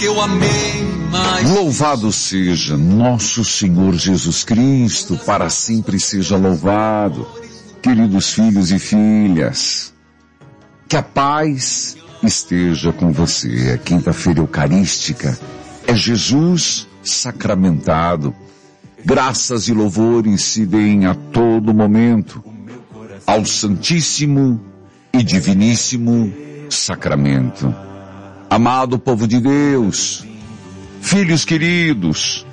que eu amei mais. Louvado seja nosso Senhor Jesus Cristo, para sempre seja louvado. Queridos filhos e filhas, que a paz esteja com você. É quinta-feira eucarística, é Jesus sacramentado. Graças e louvores se deem a todo momento ao Santíssimo e Diviníssimo Sacramento. Amado povo de Deus, filhos queridos,